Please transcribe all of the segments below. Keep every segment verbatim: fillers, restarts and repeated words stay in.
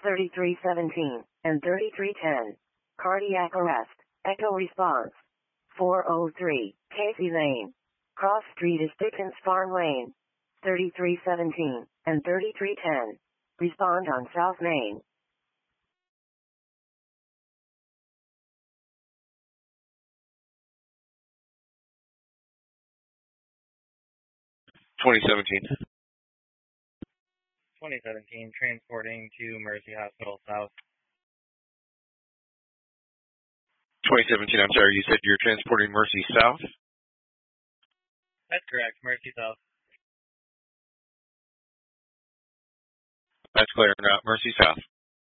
thirty-three seventeen, and thirty-three ten. Cardiac arrest. Echo response. four oh three, Casey Lane. Cross Street is Dickens Farm Lane. thirty-three seventeen, and thirty-three ten. Respond on South Main. twenty seventeen. twenty seventeen, transporting to Mercy Hospital South. twenty seventeen, I'm sorry, you said you're transporting Mercy South? That's correct, Mercy South. That's clear, now, Mercy South.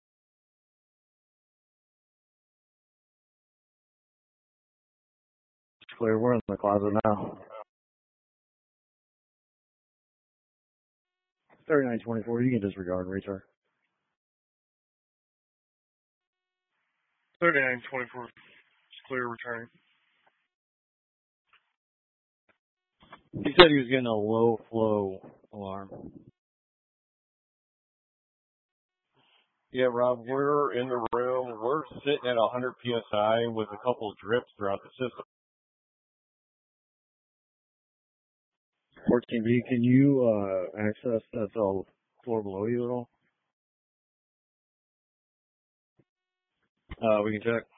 It's clear, we're in the closet now. thirty-nine twenty-four, you can disregard and return. thirty-nine twenty-four, it's clear, returning. He said he was getting a low flow alarm. Yeah, Rob, we're in the room. We're sitting at one hundred P S I with a couple of drips throughout the system. fourteen B, can you uh, access that uh, floor below you at all? Uh, we can check.